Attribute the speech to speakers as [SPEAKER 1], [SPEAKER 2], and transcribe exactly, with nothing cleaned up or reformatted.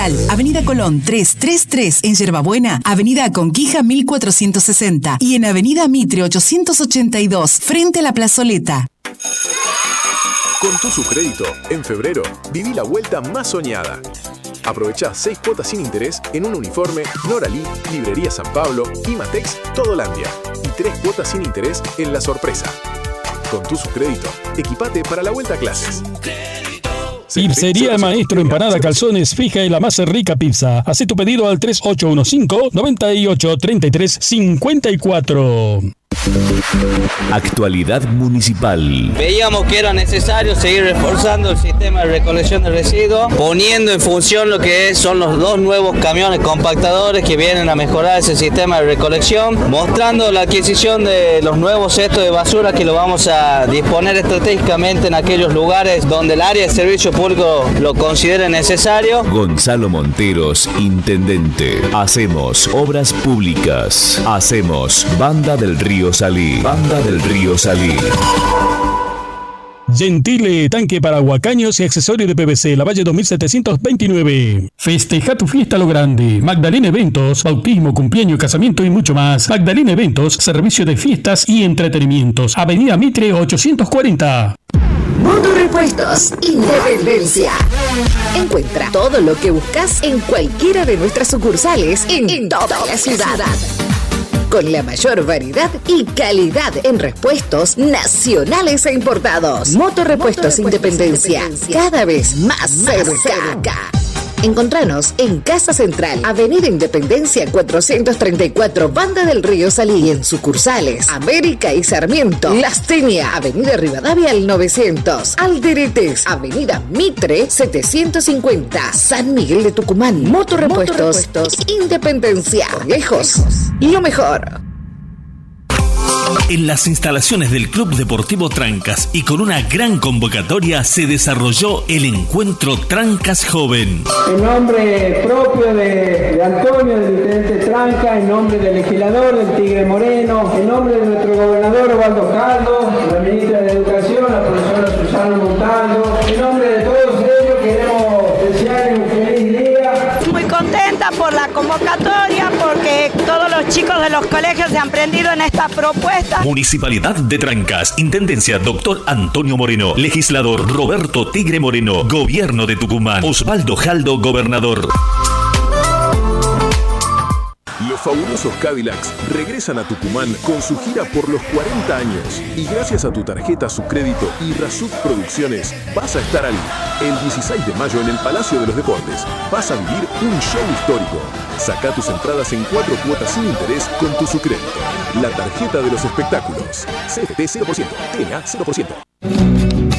[SPEAKER 1] Avenida Colón trescientos treinta y tres en Yerbabuena, Avenida Conquija mil cuatrocientos sesenta y en Avenida Mitre ochocientos ochenta y dos, frente a la plazoleta.
[SPEAKER 2] Con tu subcrédito, en febrero, viví la vuelta más soñada. Aprovechá seis cuotas sin interés en un uniforme, Noralí, Librería San Pablo, Imatex, Todolandia. Y tres cuotas sin interés en La Sorpresa. Con tu subcrédito, equipate para la vuelta a clases.
[SPEAKER 3] Pizzería Maestro Empanada Calzones fija y la más rica pizza. Haz tu pedido al tres ocho uno cinco, nueve ocho tres tres cinco cuatro.
[SPEAKER 4] Actualidad municipal.
[SPEAKER 5] Veíamos que era necesario seguir reforzando el sistema de recolección de residuos, poniendo en función lo que son los dos nuevos camiones compactadores que vienen a mejorar ese sistema de recolección, mostrando la adquisición de los nuevos cestos de basura que lo vamos a disponer estratégicamente en aquellos lugares donde el área de servicio público lo considere necesario.
[SPEAKER 4] Gonzalo Monteros, intendente. Hacemos obras públicas. Hacemos Banda del Río Salí. Banda del Río Salí.
[SPEAKER 3] Gentile, tanque para huacaños y accesorios de P V C, La Valle dos mil setecientos veintinueve. Festeja tu fiesta a lo grande. Magdalena Eventos, bautismo, cumpleaños, casamiento y mucho más. Magdalena Eventos, servicio de fiestas y entretenimientos. Avenida Mitre ochocientos cuarenta.
[SPEAKER 6] Motorrepuestos Independencia. Encuentra todo lo que buscas en cualquiera de nuestras sucursales en, en toda la ciudad. Con la mayor variedad y calidad en repuestos nacionales e importados. Motorrepuestos Independencia, cada vez más cerca. Encontranos en Casa Central, Avenida Independencia cuatrocientos treinta y cuatro, Banda del Río Salí, en sucursales América y Sarmiento, Las Teñas, Avenida Rivadavia al novecientos, Alderetes, Avenida Mitre setecientos cincuenta, San Miguel de Tucumán. Motorrepuestos, Motorrepuestos Independencia, lejos y lo mejor.
[SPEAKER 7] En las instalaciones del Club Deportivo Trancas y con una gran convocatoria se desarrolló el encuentro Trancas Joven.
[SPEAKER 8] En nombre propio de, de Antonio, del intendente Tranca, en nombre del legislador, del Tigre Moreno, en nombre de nuestro gobernador Osvaldo Caldo, la ministra de Educación, la profesora Susana Montaldo, en nombre de todos ellos queremos desearles un feliz día.
[SPEAKER 9] Muy contenta por la convocatoria, porque todos los chicos de los colegios se han prendido en esta propuesta.
[SPEAKER 7] Municipalidad de Trancas, Intendencia Doctor Antonio Moreno, Legislador Roberto Tigre Moreno, Gobierno de Tucumán, Osvaldo Jaldo, Gobernador.
[SPEAKER 2] Los fabulosos Cadillacs regresan a Tucumán con su gira por los cuarenta años y gracias a tu tarjeta Subcrédito y Rasud Producciones vas a estar ahí. El dieciséis de mayo en el Palacio de los Deportes vas a vivir un show histórico. Saca tus entradas en cuatro cuotas sin interés con tu Subcrédito. La tarjeta de los espectáculos. C F T cero por ciento, T N A cero por ciento.